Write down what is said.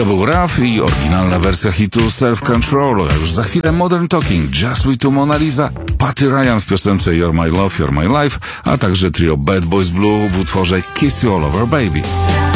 To był Raf i oryginalna wersja hitu Self Control, a już za chwilę Modern Talking, Just We Two, Mona Lisa, Patty Ryan w piosence You're My Love, You're My Life, a także trio Bad Boys Blue w utworze Kiss You All Over Baby.